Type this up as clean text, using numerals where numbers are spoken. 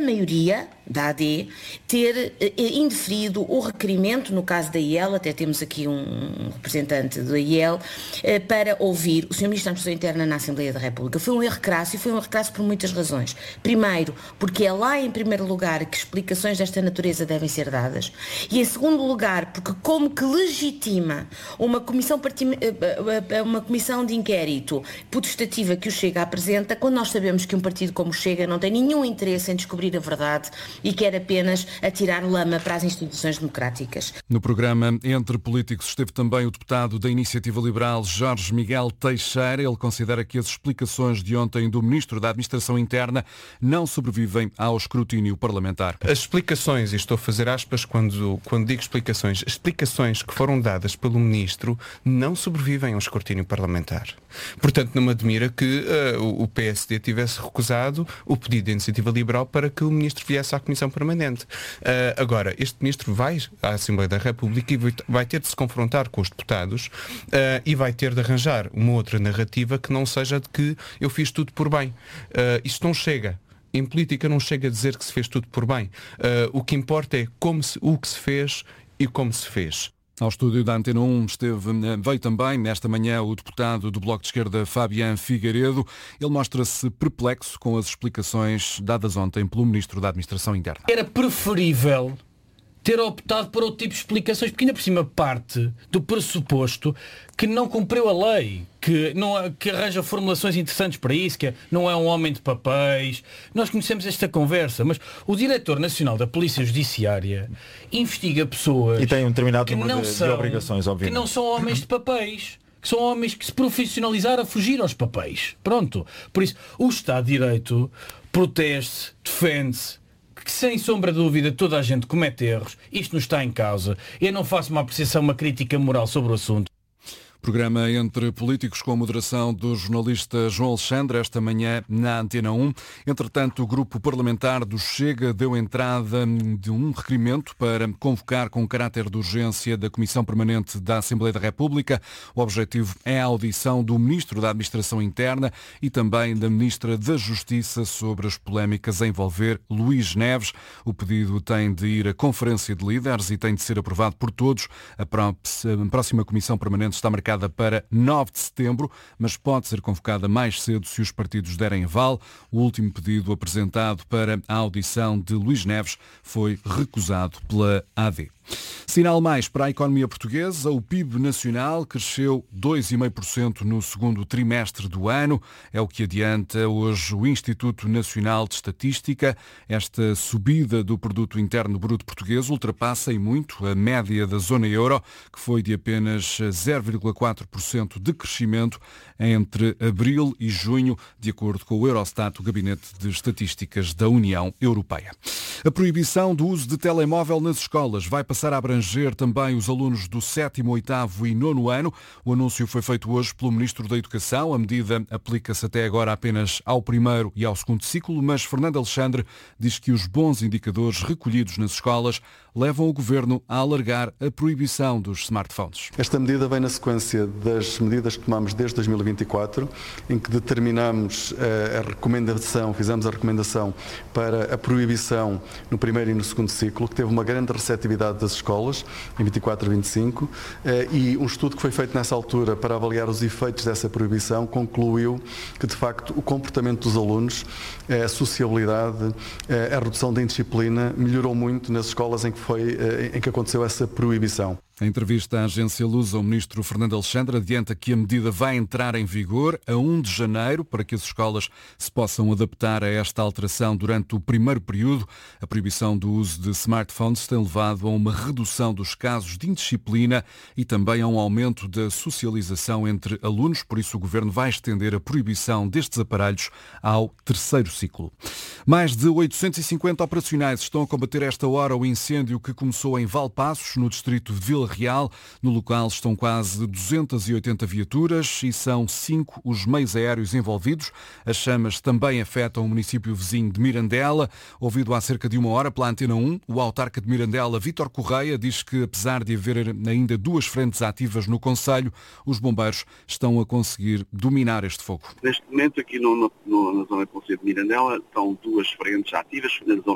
maioria da AD ter indeferido o requerimento, no caso da IEL, até temos aqui um representante da IEL, para ouvir o Sr. Ministro da Administração Interna na Assembleia da República. Foi um erro crasso, e foi um erro crasso por muitas razões. Primeiro, porque é lá, em primeiro lugar, que explicações desta natureza devem ser dadas. E, em segundo lugar, porque como que legitima uma comissão de inquérito potestativa que o Chega apresenta, quando nós sabemos que um partido como o Chega não tem nenhum interesse em descobrir a verdade e quer apenas atirar lama para as instituições democráticas. No programa Entre Políticos esteve também o deputado da Iniciativa Liberal, Jorge Miguel Teixeira. Ele considera que as explicações de ontem do Ministro da Administração Interna não sobrevivem ao escrutínio parlamentar. As explicações, e estou a fazer aspas quando digo explicações, as explicações que foram dadas pelo Ministro não sobrevivem ao escrutínio parlamentar. Portanto, não me admira que o PSD tivesse recusado o pedido da Iniciativa Liberal para que o Ministro viesse à Comissão Permanente. Agora, este Ministro vai à Assembleia da República e vai ter de se confrontar com os deputados e vai ter de arranjar uma outra narrativa que não seja de que eu fiz tudo por bem. Isto não chega. Em política não chega a dizer que se fez tudo por bem. O que importa é o que se fez e como se fez. Ao estúdio da Antena 1 veio também, nesta manhã, o deputado do Bloco de Esquerda, Fabián Figueiredo. Ele mostra-se perplexo com as explicações dadas ontem pelo Ministro da Administração Interna. Era preferível ter optado por outro tipo de explicações, porque ainda por cima parte do pressuposto que não cumpriu a lei, que arranja formulações interessantes para isso, que não é um homem de papéis. Nós conhecemos esta conversa, mas o Diretor Nacional da Polícia Judiciária investiga pessoas e tem um determinado que número de obrigações, obviamente, que não são homens de papéis, que são homens que se profissionalizaram a fugir aos papéis. Pronto. Por isso, o Estado de Direito protege-se, defende-se, que sem sombra de dúvida toda a gente comete erros, isto não está em causa. Eu não faço uma apreciação, uma crítica moral sobre o assunto. Programa Entre Políticos com a moderação do jornalista João Alexandre, esta manhã na Antena 1. Entretanto, o grupo parlamentar do Chega deu entrada de um requerimento para convocar com caráter de urgência da Comissão Permanente da Assembleia da República. O objetivo é a audição do Ministro da Administração Interna e também da Ministra da Justiça sobre as polémicas a envolver Luís Neves. O pedido tem de ir à Conferência de Líderes e tem de ser aprovado por todos. A próxima Comissão Permanente está marcada para 9 de setembro, mas pode ser convocada mais cedo se os partidos derem aval. O último pedido apresentado para a audição de Luís Neves foi recusado pela AD. Sinal mais para a economia portuguesa. O PIB nacional cresceu 2,5% no segundo trimestre do ano. É o que adianta hoje o Instituto Nacional de Estatística. Esta subida do Produto Interno Bruto português ultrapassa em muito a média da zona euro, que foi de apenas 0,4% de crescimento entre abril e junho, de acordo com o Eurostat, o Gabinete de Estatísticas da União Europeia. A proibição do uso de telemóvel nas escolas vai passar a abranger também os alunos do 7º, 8º e 9º ano. O anúncio foi feito hoje pelo Ministro da Educação. A medida aplica-se até agora apenas ao primeiro e ao segundo ciclo, mas Fernando Alexandre diz que os bons indicadores recolhidos nas escolas levam o Governo a alargar a proibição dos smartphones. Esta medida vem na sequência das medidas que tomamos desde 2024, em que determinamos fizemos a recomendação para a proibição no primeiro e no segundo ciclo, que teve uma grande receptividade das escolas, em 24 e 25, e um estudo que foi feito nessa altura para avaliar os efeitos dessa proibição concluiu que, de facto, o comportamento dos alunos, a sociabilidade, a redução da indisciplina melhorou muito nas escolas em que aconteceu essa proibição. Em entrevista à agência Lusa, o ministro Fernando Alexandre adianta que a medida vai entrar em vigor a 1 de janeiro para que as escolas se possam adaptar a esta alteração durante o primeiro período. A proibição do uso de smartphones tem levado a uma redução dos casos de indisciplina e também a um aumento da socialização entre alunos, por isso o Governo vai estender a proibição destes aparelhos ao terceiro ciclo. Mais de 850 operacionais estão a combater esta hora o incêndio que começou em Valpaços, no distrito de Vila Real. No local estão quase 280 viaturas e são 5 os meios aéreos envolvidos. As chamas também afetam o município vizinho de Mirandela. Ouvido há cerca de uma hora pela Antena 1, o autarca de Mirandela, Vítor Correia, diz que apesar de haver ainda 2 frentes ativas no concelho, os bombeiros estão a conseguir dominar este fogo. Neste momento aqui na zona do concelho de Mirandela estão 2 frentes ativas. Na zona